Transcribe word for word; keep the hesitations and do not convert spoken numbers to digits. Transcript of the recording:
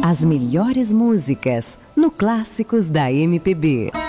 As melhores músicas no Clássicos da M P B.